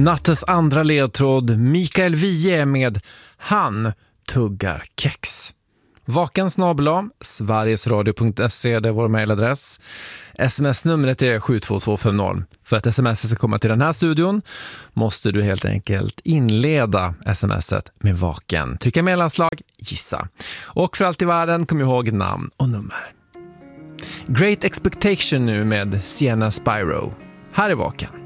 Nattens andra ledtråd, Mikael Wiehe med Han tuggar kex. Vaken@, sverigesradio.se, det är vår mejladress. SMS-numret är 72250. För att sms ska komma till den här studion måste du helt enkelt inleda smset med vaken. Trycka mellanslag, gissa. Och för allt i världen, kom ihåg namn och nummer. Great Expectation nu med Sienna Spyro. Här är Vaken.